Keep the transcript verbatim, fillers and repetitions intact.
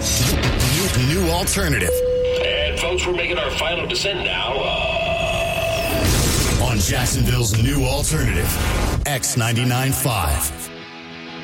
New, new alternative. And folks, we're making our final descent now. Uh... On Jacksonville's new alternative, X ninety-nine point five.